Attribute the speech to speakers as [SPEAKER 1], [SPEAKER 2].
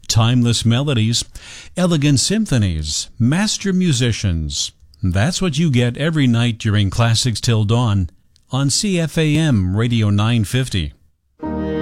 [SPEAKER 1] Timeless melodies, elegant symphonies, master musicians. That's what you get every night during Classics Till Dawn on CFAM Radio 950.